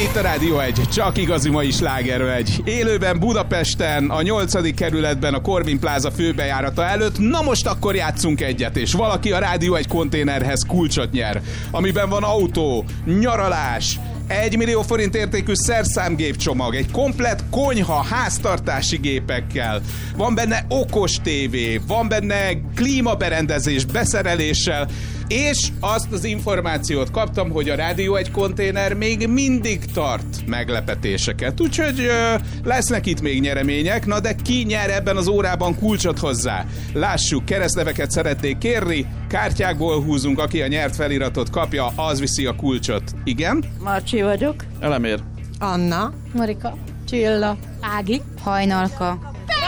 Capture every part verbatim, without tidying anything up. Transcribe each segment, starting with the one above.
Itt a Rádió egy, csak igazi mai slágermegy. Élőben Budapesten, a nyolcadik kerületben, a Corvin Plaza főbejárata előtt. Na most akkor játszunk egyet, és valaki a Rádió egy konténerhez kulcsot nyer, amiben van autó, nyaralás, egy millió forint értékű szerszámgépcsomag, egy komplett konyha háztartási gépekkel, van benne okos tévé, van benne klímaberendezés beszereléssel, és azt az információt kaptam, hogy a Rádió egy konténer még mindig tart meglepetéseket. Úgyhogy ö, lesznek itt még nyeremények, na de ki nyer ebben az órában kulcsot hozzá? Lássuk, keresztneveket szeretnék kérni, kártyákból húzunk, aki a nyert feliratot kapja, az viszi a kulcsot. Igen? Marcsi vagyok. Elemér. Anna. Marika. Csilla. Ági. Hajnalka.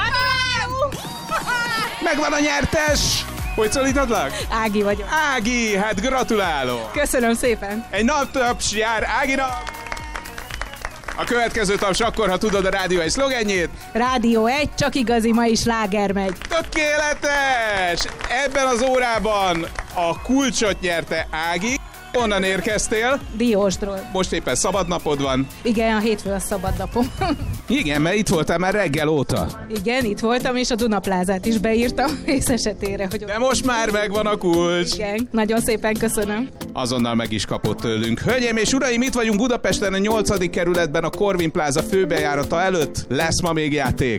Megvan a nyertes! Hogy szólítadlak? Ági vagyok. Ági, hát gratulálok! Köszönöm szépen. Egy naptaps jár Áginak! A következő taps akkor, ha tudod a Rádió egy szlogenjét. Rádió egy, csak igazi mai sláger megy. Tökéletes! Ebben az órában a kulcsot nyerte Ági. Honnan érkeztél? Diósdról. Most éppen szabadnapod van. Igen, a hétfő a szabad napom. Igen, mert itt voltál már reggel óta. Igen, itt voltam, és a Dunaplázát is beírtam, vész esetére, hogy... De most már megvan a kulcs. Igen, nagyon szépen köszönöm. Azonnal meg is kapott tőlünk. Hölgyeim és uraim, itt vagyunk Budapesten, a nyolcadik kerületben, a Corvin Plaza főbejárata előtt. Lesz ma még játék.